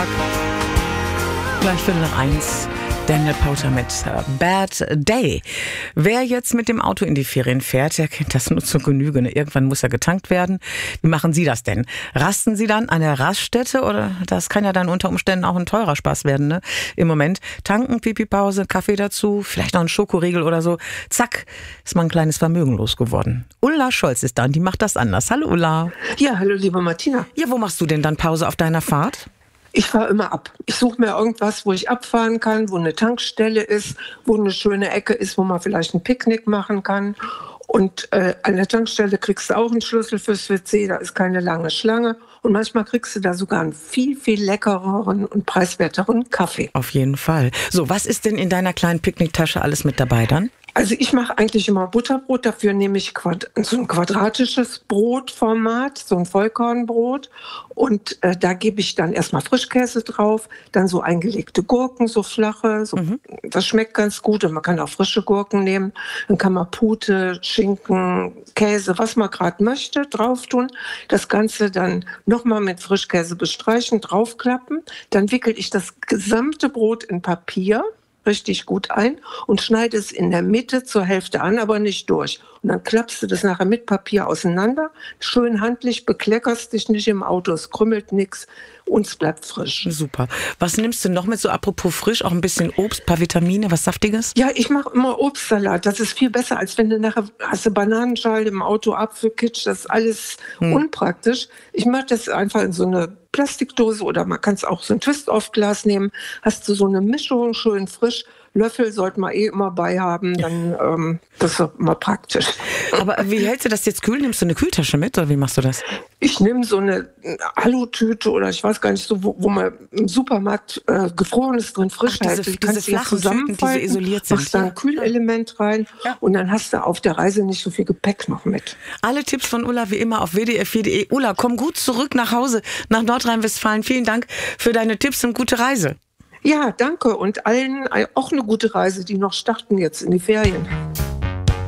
Montag. Gleich 1:15. Daniel Powter mit Bad Day. Wer jetzt mit dem Auto in die Ferien fährt, der kennt das nur zur Genüge. Irgendwann muss er getankt werden. Wie machen Sie das denn? Rasten Sie dann an der Raststätte? Oder das kann ja dann unter Umständen auch ein teurer Spaß werden, ne? Im Moment tanken, Pipi-Pause, Kaffee dazu, vielleicht noch ein Schokoriegel oder so. Zack, ist man ein kleines Vermögen losgeworden. Ulla Scholz ist da und die macht das anders. Hallo Ulla. Ja, hallo liebe Martina. Ja, wo machst du denn dann Pause auf deiner Fahrt? Ich fahre immer ab. Ich suche mir irgendwas, wo ich abfahren kann, wo eine Tankstelle ist, wo eine schöne Ecke ist, wo man vielleicht ein Picknick machen kann. Und an der Tankstelle kriegst du auch einen Schlüssel fürs WC, da ist keine lange Schlange. Und manchmal kriegst du da sogar einen viel, viel leckereren und preiswerteren Kaffee. Auf jeden Fall. So, was ist denn in deiner kleinen Picknicktasche alles mit dabei dann? Also ich mache eigentlich immer Butterbrot, dafür nehme ich so ein quadratisches Brotformat, so ein Vollkornbrot und da gebe ich dann erstmal Frischkäse drauf, dann so eingelegte Gurken, so flache, das schmeckt ganz gut und man kann auch frische Gurken nehmen, dann kann man Pute, Schinken, Käse, was man gerade möchte, drauf tun, das Ganze dann nochmal mit Frischkäse bestreichen, draufklappen, dann wickel ich das gesamte Brot in Papier, richtig gut ein und schneide es in der Mitte zur Hälfte an, aber nicht durch. Und dann klappst du das nachher mit Papier auseinander, schön handlich, bekleckerst dich nicht im Auto, es krümmelt nichts und es bleibt frisch. Super. Was nimmst du noch mit, so apropos frisch, auch ein bisschen Obst, ein paar Vitamine, was Saftiges? Ja, ich mache immer Obstsalat, das ist viel besser, als wenn du nachher hast du Bananenschale im Auto, Apfelkitsch, das ist alles unpraktisch. Ich mache das einfach in so eine Plastikdose oder man kann es auch so ein Twist-off-Glas nehmen, hast du so eine Mischung, schön frisch. Löffel sollte man immer bei haben, dann das ist immer praktisch. Aber wie hältst du das jetzt kühl? Nimmst du eine Kühltasche mit oder wie machst du das? Ich nehme so eine Alutüte oder ich weiß gar nicht so, wo man im Supermarkt Gefrorenes drin frisch hält. Diese flachen Tüten, die so isoliert sind. Machst da ein Kühlelement rein und dann hast du auf der Reise nicht so viel Gepäck noch mit. Alle Tipps von Ulla wie immer auf wdr4.de. Ulla, komm gut zurück nach Hause, nach Nordrhein-Westfalen. Vielen Dank für deine Tipps und gute Reise. Ja, danke und allen auch eine gute Reise, die noch starten jetzt in die Ferien.